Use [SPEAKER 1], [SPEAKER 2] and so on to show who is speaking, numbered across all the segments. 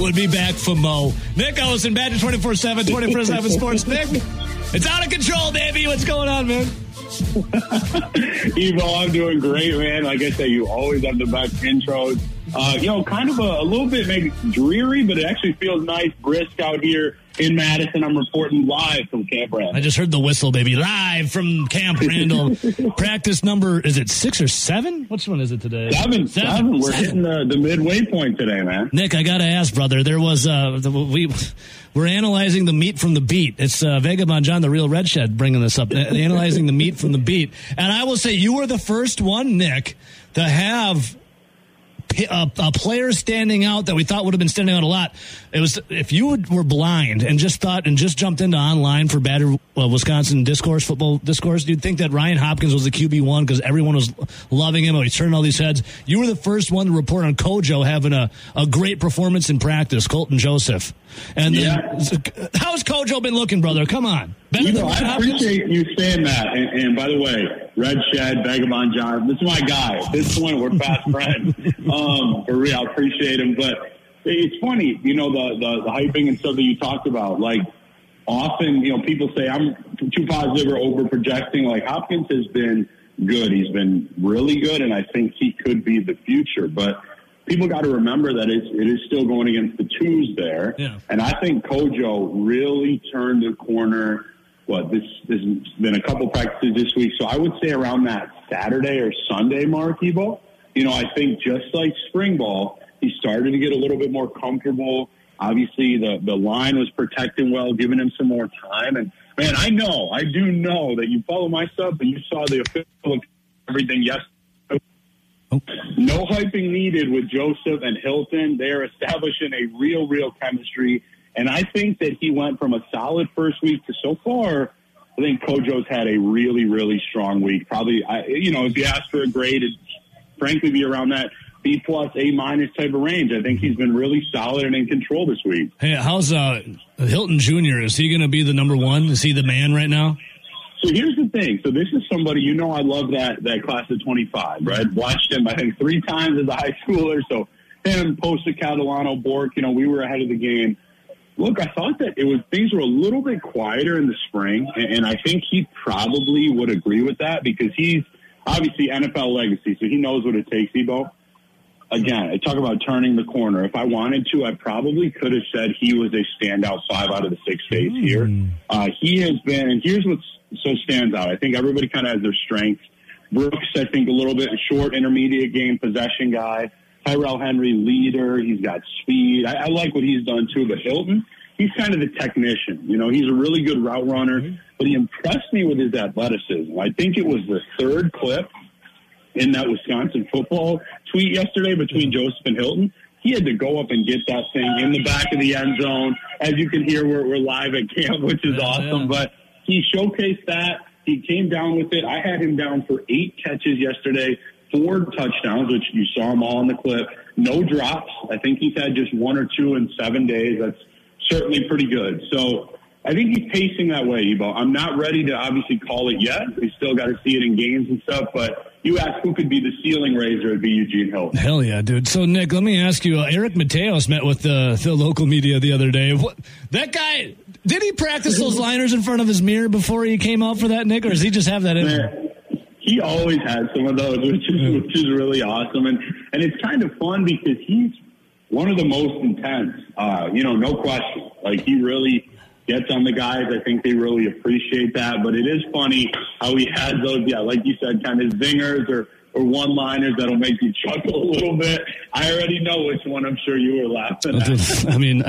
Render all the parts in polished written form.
[SPEAKER 1] would be back for Mo. Nick Ellison, Badger 24/7, 24/7 Sports. Nick, it's out of control, baby. What's going on, man?
[SPEAKER 2] Evo, I'm doing great, man. Like I said, you always have the best intros. Kind of a little bit maybe dreary, but it actually feels nice, brisk out here in Madison. I'm reporting live from Camp Randall.
[SPEAKER 1] I just heard the whistle, baby. Live from Camp Randall. Practice number, is it 6 or 7? Which one is it today?
[SPEAKER 2] Seven. We're hitting the midway point today, man.
[SPEAKER 1] Nick, I got to ask, brother. There was, we're analyzing the meat from the beat. It's Vagabond John, the real Red Shed, bringing this up. Analyzing the meat from the beat. And I will say you were the first one, Nick, to have a player standing out that we thought would have been standing out a lot. It was if you were blind and just jumped into online for Badger Wisconsin football discourse, you'd think that Ryan Hopkins was the QB1 because everyone was loving him. He's turning all these heads. You were the first one to report on Kojo having a great performance in practice, Colton Joseph. And how's Kojo been looking, brother? Come on.
[SPEAKER 2] I appreciate you saying that. And by the way, Red Shed, Vagabond John, this is my guy. At this point, we're fast friends. For real, I appreciate him. But it's funny, the hyping and stuff that you talked about. Like, often, people say I'm too positive or over projecting. Like, Hopkins has been good. He's been really good, and I think he could be the future. But people got to remember that it is still going against the twos there. Yeah. And I think Kojo really turned the corner. This has been a couple practices this week. So I would say around that Saturday or Sunday mark, Evo. I think just like spring ball, he started to get a little bit more comfortable. Obviously, the line was protecting well, giving him some more time. And, man, I do know that you follow my stuff and you saw the official everything yesterday. No hyping needed with Joseph and Hilton. They are establishing a real chemistry. And I think that he went from a solid first week to so far, I think Kojo's had a really strong week. Probably, if you ask for a grade, it'd frankly be around that B+, A- type of range. I think he's been really solid and in control this week.
[SPEAKER 1] Hey, how's Hilton Jr.? Is he going to be the number one? Is he the man right now?
[SPEAKER 2] So here's the thing. So this is somebody, I love that class of 25, right? Watched him, I think, 3 times as a high schooler. So him, Posta Catalano, Bork, we were ahead of the game. Look, I thought that things were a little bit quieter in the spring, and I think he probably would agree with that because he's obviously NFL legacy, so he knows what it takes, Ebo. Again, I talk about turning the corner. If I wanted to, I probably could have said he was a standout 5 out of the 6 days here. He has been, and here's what so stands out. I think everybody kind of has their strengths. Brooks, I think, a little bit short, intermediate game, possession guy. Tyrell Henry, leader. He's got speed. I like what he's done, too. But Hilton, he's kind of the technician. He's a really good route runner. But he impressed me with his athleticism. I think it was the 3rd clip in that Wisconsin football tweet yesterday between Joseph and Hilton. He had to go up and get that thing in the back of the end zone. As you can hear, we're live at camp, which is awesome. But he showcased that. He came down with it. I had him down for 8 catches yesterday. 4 touchdowns, which you saw them all in the clip. No drops. I think he's had just 1 or 2 in 7 days. That's certainly pretty good. So I think he's pacing that way, Evo. I'm not ready to obviously call it yet. We still got to see it in games and stuff. But you ask who could be the ceiling raiser, it'd be Eugene Hilton.
[SPEAKER 1] Hell yeah, dude. So, Nick, let me ask you. Eric Mateos met with the local media the other day. That guy, did he practice those liners in front of his mirror before he came out for that, Nick? Or does he just have that in him?
[SPEAKER 2] He always has some of those, which is really awesome. And it's kind of fun because he's one of the most intense, no question. Like, he really gets on the guys. I think they really appreciate that. But it is funny how he has those, like you said, kind of zingers or one-liners that'll make you chuckle a little bit. I already know which one I'm sure you were laughing at.
[SPEAKER 1] I mean,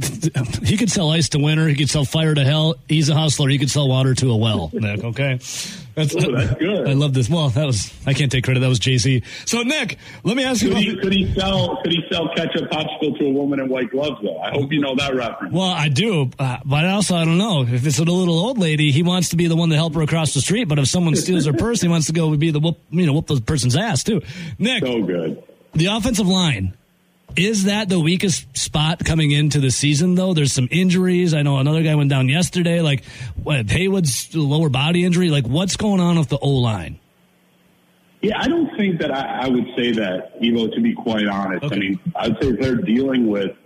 [SPEAKER 1] he could sell ice to winter. He could sell fire to hell. He's a hustler. He could sell water to a well, Nick, okay?
[SPEAKER 2] That's good.
[SPEAKER 1] I love this. Well, I can't take credit. That was Jay-Z. So, Nick, let me ask you.
[SPEAKER 2] Could he sell ketchup popsicle to a woman in white gloves, though? I hope you know that reference.
[SPEAKER 1] Well, I do, but also I don't know. If it's a little old lady, he wants to be the one to help her across the street. But if someone steals her purse, he wants to go be the whoop the person's ass too. Nick,
[SPEAKER 2] so good.
[SPEAKER 1] The offensive line. Is that the weakest spot coming into the season, though? There's some injuries. I know another guy went down yesterday. Like, Haywood's lower body injury. Like, what's going on with the O-line?
[SPEAKER 2] Yeah, I don't think that I would say that, Evo, to be quite honest. Okay. I mean, I'd say they're dealing with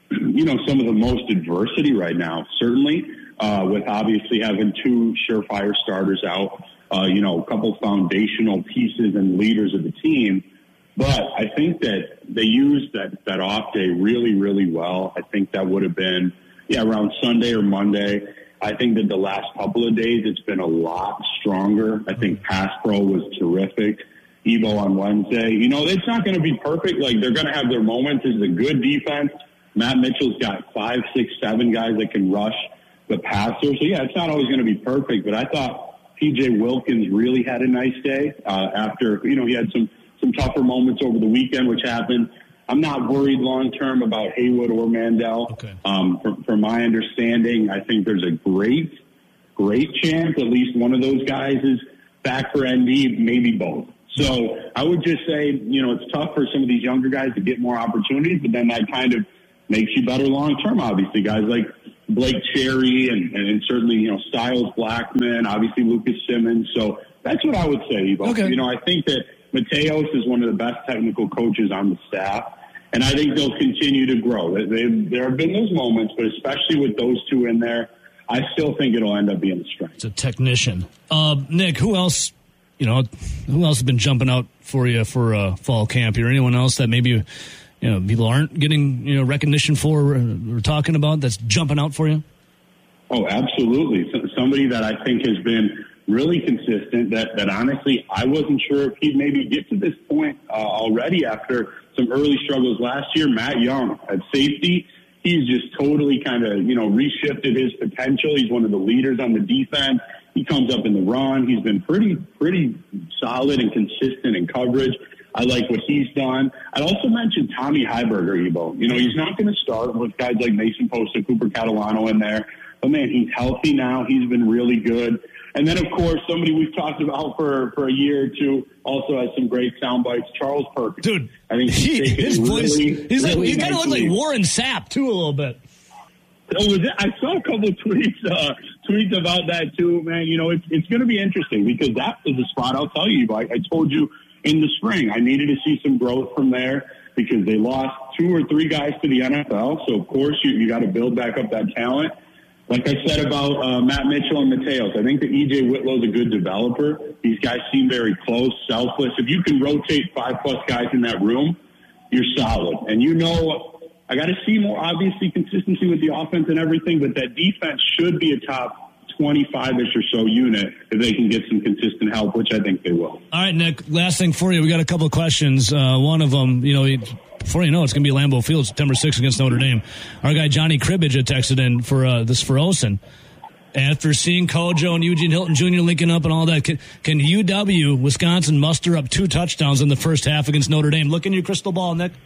[SPEAKER 2] some of the most adversity right now, certainly, with obviously having two surefire starters out, a couple foundational pieces and leaders of the team. But I think that they used that off day really, really well. I think that would have been, around Sunday or Monday. I think that the last couple of days it's been a lot stronger. I think pass pro was terrific. Evo on Wednesday. It's not going to be perfect. Like, they're going to have their moments. This is a good defense. Matt Mitchell's got 5, 6, 7 guys that can rush the passer. So, it's not always going to be perfect. But I thought P.J. Wilkins really had a nice day after, he had some tougher moments over the weekend, which happened. I'm not worried long-term about Haywood or Mandel.
[SPEAKER 1] Okay.
[SPEAKER 2] From my understanding, I think there's a great chance at least one of those guys is back for ND, maybe both. So I would just say, it's tough for some of these younger guys to get more opportunities, but then that kind of makes you better long-term, obviously. Guys like Blake Cherry and certainly, Styles Blackman, obviously Lucas Simmons. So that's what I would say, Evo.
[SPEAKER 1] Okay.
[SPEAKER 2] I think that Mateos is one of the best technical coaches on the staff, and I think they'll continue to grow. There have been those moments, but especially with those two in there, I still think it'll end up being a strength.
[SPEAKER 1] It's a technician. Nick, who else has been jumping out for you for fall camp here? Anyone else that maybe people aren't getting recognition for or talking about that's jumping out for you?
[SPEAKER 2] Oh, absolutely. Somebody that I think has been really consistent that honestly I wasn't sure if he'd maybe get to this point already after some early struggles last year. Matt Young at safety. He's just totally kind of, reshifted his potential. He's one of the leaders on the defense. He comes up in the run. He's been pretty solid and consistent in coverage. I like what he's done. I'd also mention Tommy Heiberger, Evo. He's not going to start with guys like Mason Posta, Cooper Catalano in there. But, man, he's healthy now. He's been really good. And then, of course, somebody we've talked about for a year or two also has some great sound bites, Charles Perkins.
[SPEAKER 1] Dude,
[SPEAKER 2] I think
[SPEAKER 1] his voice,
[SPEAKER 2] he
[SPEAKER 1] kind of look like Warren Sapp, too, a little bit.
[SPEAKER 2] I saw a couple of tweets about that, too, man. It's going to be interesting because that is a spot, I'll tell you, I told you in the spring, I needed to see some growth from there because they lost 2 or 3 guys to the NFL. So, of course, you got to build back up that talent. Like I said about Matt Mitchell and Mateos, I think that E.J. Whitlow's a good developer. These guys seem very close, selfless. If you can rotate 5+ guys in that room, you're solid. And I got to see more, obviously, consistency with the offense and everything, but that defense should be a top 25-ish or so unit if they can get some consistent help, which I think they will.
[SPEAKER 1] All right, Nick, last thing for you. We got a couple of questions. One of them, before you know it's going to be Lambeau Field September 6th against Notre Dame. Our guy Johnny Cribbage had texted in for Osen. After seeing Kojo and Eugene Hilton Jr. linking up and all that, can UW, Wisconsin, muster up 2 touchdowns in the first half against Notre Dame? Look in your crystal ball, Nick.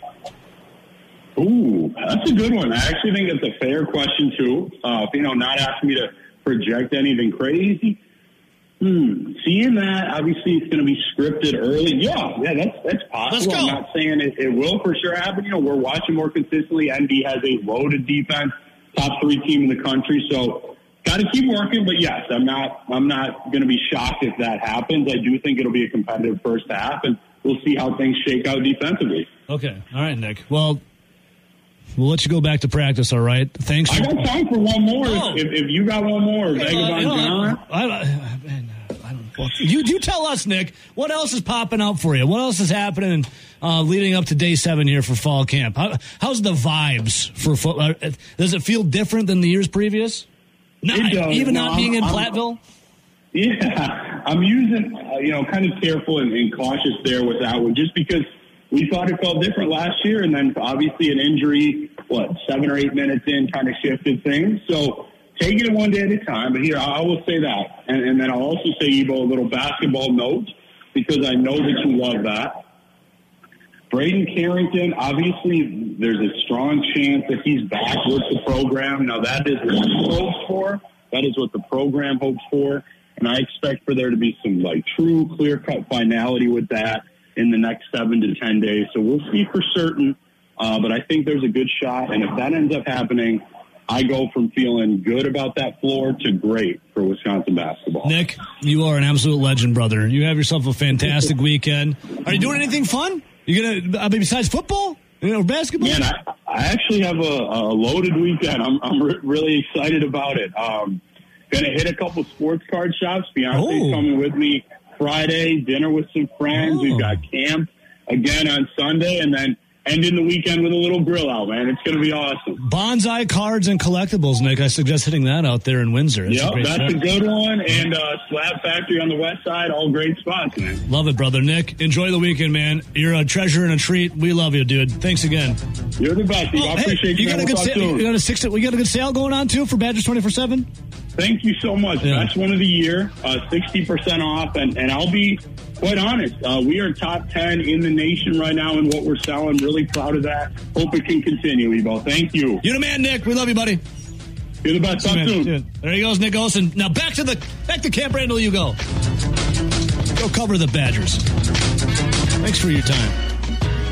[SPEAKER 2] Ooh, that's a good one. I actually think it's a fair question, too. Not asking me to project anything crazy. Seeing that, obviously, it's going to be scripted early. Yeah, that's possible.
[SPEAKER 1] Let's go.
[SPEAKER 2] I'm not saying it will for sure happen. We're watching more consistently. ND has a loaded defense, top 3 team in the country. So, got to keep working. But yes, I'm not going to be shocked if that happens. I do think it'll be a competitive first half, and we'll see how things shake out defensively.
[SPEAKER 1] Okay, all right, Nick. Well, we'll let you go back to practice, all right? Thanks.
[SPEAKER 2] I got time for one more. No. If you got one more, Vagabond John.
[SPEAKER 1] You tell us, Nick, what else is popping out for you? What else is happening leading up to day 7 here for fall camp? How's the vibes for football? Does it feel different than the years previous? Not being in Platteville?
[SPEAKER 2] Yeah, I'm using, kind of careful and cautious there with that one just because we thought it felt different last year, and then obviously an injury, 7 or 8 minutes in kind of shifted things. So taking it one day at a time. But here, I will say that. And then I'll also say, Evo, a little basketball note, because I know that you love that. Braden Carrington, obviously, there's a strong chance that he's back with the program. Now, that is what he hopes for. That is what the program hopes for. And I expect for there to be some, true, clear-cut finality with that in the next 7 to 10 days. So we'll see for certain. But I think there's a good shot. And if that ends up happening, I go from feeling good about that floor to great for Wisconsin basketball.
[SPEAKER 1] Nick, you are an absolute legend, brother. You have yourself a fantastic weekend. Are you doing anything fun? You besides football? Basketball.
[SPEAKER 2] Man, I actually have a loaded weekend. I'm really excited about it. Going to hit a couple sports card shops. Beyonce's coming with me Friday. Dinner with some friends. We've got camp again on Sunday, and then ending the weekend with a little grill out, man. It's going to be awesome.
[SPEAKER 1] Bonsai Cards and Collectibles, Nick. I suggest hitting that out there in Windsor.
[SPEAKER 2] That's a good one. And Slab Factory on the west side, all great spots, man.
[SPEAKER 1] Love it, brother. Nick, enjoy the weekend, man. You're a treasure and a treat. We love you, dude. Thanks again.
[SPEAKER 2] You're the best, Steve. I appreciate you.
[SPEAKER 1] We got a good sale going on, too, for Badgers 24/7?
[SPEAKER 2] Thank you so much. Yeah. Best one of the year, 60% off. And I'll be quite honest, we are top 10 in the nation right now in what we're selling. Really proud of that. Hope it can continue, Evo. Thank you.
[SPEAKER 1] You're the man, Nick. We love you, buddy.
[SPEAKER 2] You're the best. Talk soon.
[SPEAKER 1] Yeah. There he goes, Nick Olson. Now back to Camp Randall you go. Go cover the Badgers. Thanks for your time.